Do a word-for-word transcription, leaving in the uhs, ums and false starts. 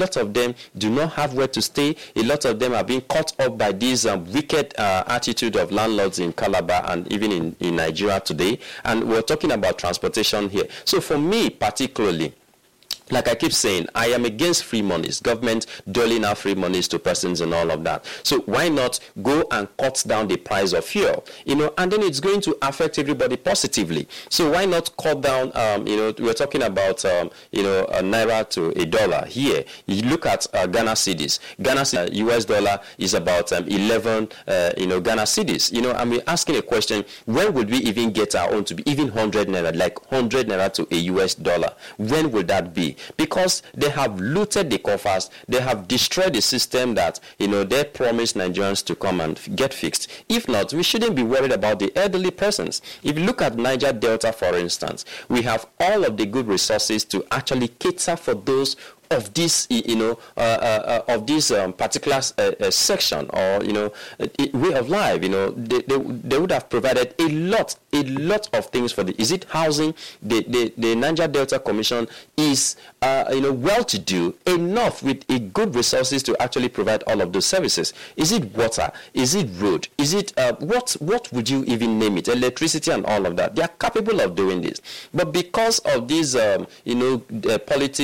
lot of them do not have where to stay. A lot of them are being caught up by this um, wicked uh, attitude of landlords in Calabar and even in, in Nigeria today. And we're talking about transportation here. So for me particularly, like I keep saying, I am against free monies, government doling out free monies to persons and all of that. So why not go and cut down the price of fuel? You know, and then it's going to affect everybody positively. So why not cut down, um, you know, we're talking about, um, you know, a naira to a dollar here. You look at uh, Ghana cedis. Ghana uh, U S dollar is about um, eleven, uh, you know, Ghana cedis. You know, I'm asking a question, when would we even get our own to be even one hundred naira, like one hundred naira to a U S dollar? When will that be? Because they have looted the coffers, they have destroyed the system that, you know, they promised Nigerians to come and get fixed. If not, we shouldn't be worried about the elderly persons. If you look at Niger Delta, for instance, we have all of the good resources to actually cater for those of this, you know, uh, uh, uh, of this um, particular uh, uh, section or, you know, uh, way of life. You know, they, they, they would have provided a lot, a lot of things for the. Is it housing? The the, the Niger Delta Commission is, uh, you know, well-to-do enough with a good resources to actually provide all of those services. Is it water? Is it road? Is it uh, what? What would you even name it? Electricity and all of that. They are capable of doing this, but because of these, um, you know, uh, politics.